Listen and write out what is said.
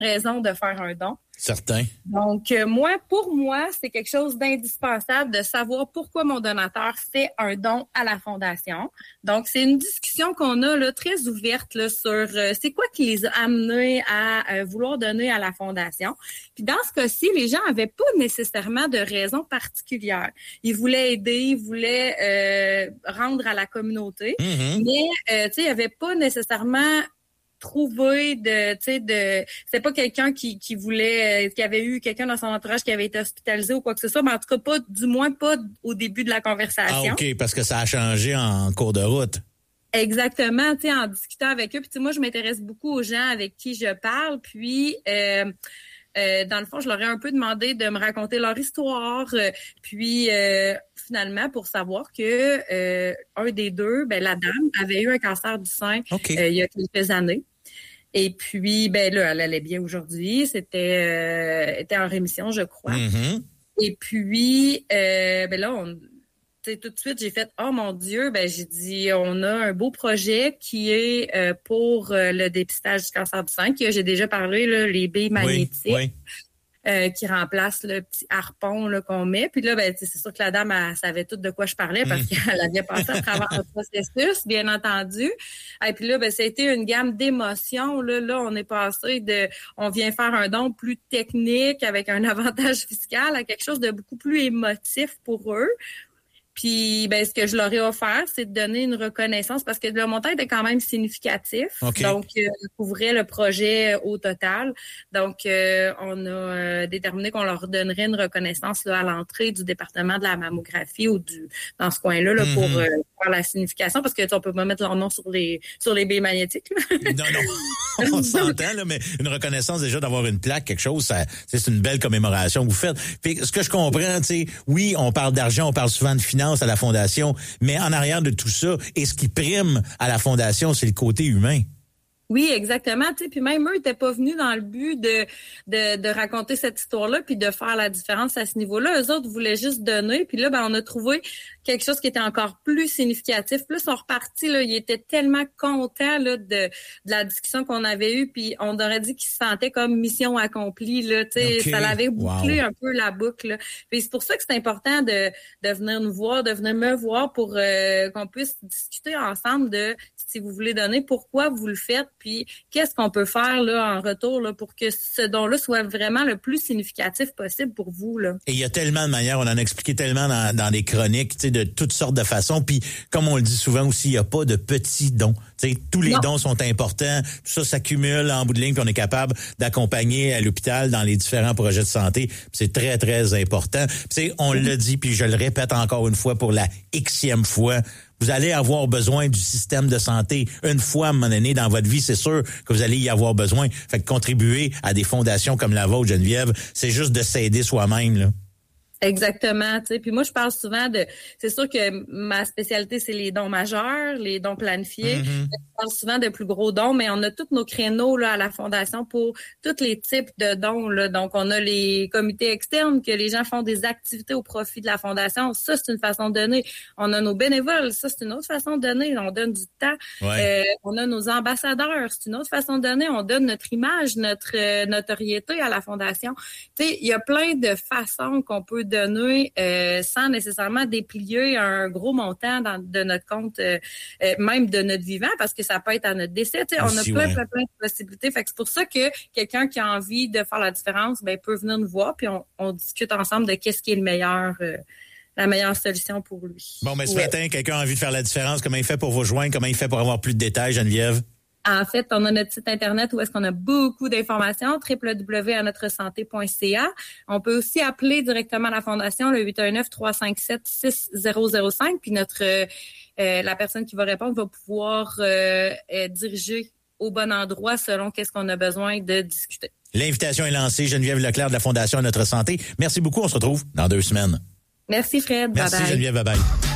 raison de faire un don. Certain. Donc, pour moi, c'est quelque chose d'indispensable de savoir pourquoi mon donateur fait un don à la Fondation. Donc, c'est une discussion qu'on a là, très ouverte là, sur c'est quoi qui les a amenés à vouloir donner à la Fondation. Puis dans ce cas-ci, les gens avaient pas nécessairement de raison particulière. Ils voulaient aider, ils voulaient rendre à la communauté, mais tu sais, il y avait pas nécessairement trouver c'est pas quelqu'un qui voulait qui avait eu quelqu'un dans son entourage qui avait été hospitalisé ou quoi que ce soit, mais en tout cas pas, du moins pas au début de la conversation. Ah, OK, parce que ça a changé en cours de route. Exactement, tu sais, en discutant avec eux. Puis moi, je m'intéresse beaucoup aux gens avec qui je parle, puis dans le fond, je leur ai un peu demandé de me raconter leur histoire, puis finalement, pour savoir que un des deux, la dame, avait eu un cancer du sein il y a quelques années. Et puis, là, elle allait bien aujourd'hui. Était en rémission, je crois. Mm-hmm. Et puis, là, tout de suite, j'ai fait « Oh mon Dieu! » J'ai dit « On a un beau projet qui est pour le dépistage du cancer du sein, que j'ai déjà parlé, là, les billes magnétiques. Oui. Qui remplace le petit harpon là, qu'on met. Puis là, c'est sûr que la dame, elle savait tout de quoi je parlais parce qu'elle avait passé à travers le processus, bien entendu. Et puis là, ça a été une gamme d'émotions. Là, on est passé on vient faire un don plus technique avec un avantage fiscal à quelque chose de beaucoup plus émotif pour eux. Puis, ce que je leur ai offert, c'est de donner une reconnaissance parce que le montant était quand même significatif. Okay. Donc, couvrait le projet au total. Donc, on a déterminé qu'on leur donnerait une reconnaissance là, à l'entrée du département de la mammographie ou dans ce coin-là là, pour faire la signification parce que on peut pas mettre leur nom sur les billes magnétiques. Là. Non. On s'entend, là, mais une reconnaissance déjà d'avoir une plaque, quelque chose, c'est une belle commémoration que vous faites. Puis, ce que je comprends, tu sais, oui, on parle d'argent, on parle souvent de finances à la Fondation, mais en arrière de tout ça, et ce qui prime à la Fondation, c'est le côté humain. Oui, exactement. Tu sais, puis même eux n'étaient pas venus dans le but de raconter cette histoire-là puis de faire la différence à ce niveau-là. Eux autres voulaient juste donner. Puis là, on a trouvé quelque chose qui était encore plus significatif. Plus on repartit, là, ils étaient tellement contents là, de la discussion qu'on avait eue. Puis on aurait dit qu'ils se sentaient comme mission accomplie. Là, tu sais, ça l'avait bouclé un peu la boucle. Là. Puis c'est pour ça que c'est important de venir nous voir, de venir me voir pour qu'on puisse discuter ensemble de si vous voulez donner, pourquoi vous le faites, puis qu'est-ce qu'on peut faire là en retour là pour que ce don-là soit vraiment le plus significatif possible pour vous là. Et il y a tellement de manières, on en a expliqué tellement dans des chroniques, tu sais, de toutes sortes de façons. Puis comme on le dit souvent aussi, il y a pas de petits dons. Tu sais, tous les dons sont importants. Tout ça s'accumule en bout de ligne, puis on est capable d'accompagner à l'hôpital dans les différents projets de santé. Puis c'est très très important. Puis tu sais, on l'a dit, puis je le répète encore une fois pour la Xème fois. Vous allez avoir besoin du système de santé une fois à un moment donné dans votre vie, c'est sûr que vous allez y avoir besoin. Fait que contribuer à des fondations comme la vôtre, Geneviève, c'est juste de s'aider soi-même, là. Exactement, tu sais. Puis moi, je parle souvent c'est sûr que ma spécialité, c'est les dons majeurs, les dons planifiés. Mm-hmm. Je parle souvent de plus gros dons, mais on a tous nos créneaux là à la Fondation pour tous les types de dons, là. Donc, on a les comités externes que les gens font des activités au profit de la Fondation. Ça, c'est une façon de donner. On a nos bénévoles. Ça, c'est une autre façon de donner. On donne du temps. Ouais. On a nos ambassadeurs. C'est une autre façon de donner. On donne notre image, notre notoriété à la Fondation. Tu sais, il y a plein de façons qu'on peut donner sans nécessairement déplier un gros montant de notre compte, même de notre vivant, parce que ça peut être à notre décès. On a plein de possibilités. Fait que c'est pour ça que quelqu'un qui a envie de faire la différence, peut venir nous voir, puis on discute ensemble de qu'est-ce qui est le meilleur. La meilleure solution pour lui. Bon, mais ce matin, quelqu'un a envie de faire la différence. Comment il fait pour vous joindre? Comment il fait pour avoir plus de détails, Geneviève? En fait, on a notre site Internet où est-ce qu'on a beaucoup d'informations, www.anotre-santé.ca. On peut aussi appeler directement la Fondation, le 819-357-6005. Puis la personne qui va répondre va pouvoir diriger au bon endroit selon qu'est-ce qu'on a besoin de discuter. L'invitation est lancée. Geneviève Leclerc de la Fondation À Notre Santé. Merci beaucoup. On se retrouve dans 2 semaines. Merci, Fred. Merci, bye-bye. Geneviève. Bye-bye.